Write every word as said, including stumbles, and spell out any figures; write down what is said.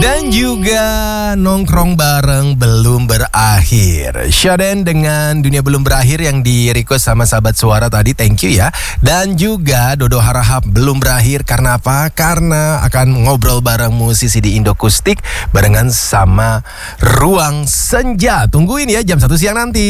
Dan juga nongkrong bareng belum berakhir. Syaden dengan Dunia Belum Berakhir yang di request sama sahabat suara tadi, thank you ya. Dan juga Dodo Harahap belum berakhir karena apa? Karena akan ngobrol bareng musisi di Indokustik barengan sama Ruang Senja. Tungguin ya jam satu siang nanti.